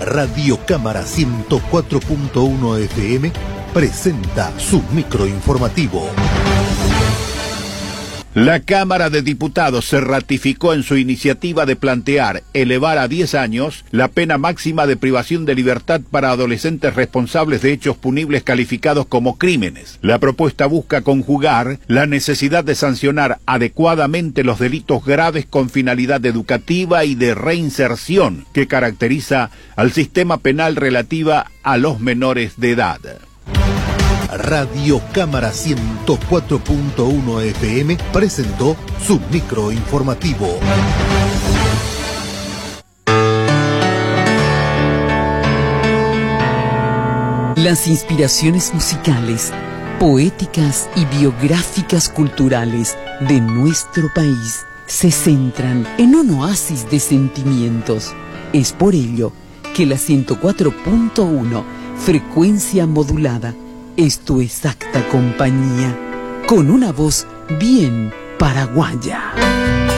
Radio Cámara 104.1 FM presenta su microinformativo. La Cámara de Diputados se ratificó en su iniciativa de plantear elevar a 10 años la pena máxima de privación de libertad para adolescentes responsables de hechos punibles calificados como crímenes. La propuesta busca conjugar la necesidad de sancionar adecuadamente los delitos graves con finalidad educativa y de reinserción que caracteriza al sistema penal relativa a los menores de edad. Radio Cámara 104.1 FM presentó su microinformativo. Las inspiraciones musicales, poéticas y biográficas culturales de nuestro país se centran en un oasis de sentimientos. Es por ello que la 104.1, frecuencia modulada, es tu exacta compañía, con una voz bien paraguaya.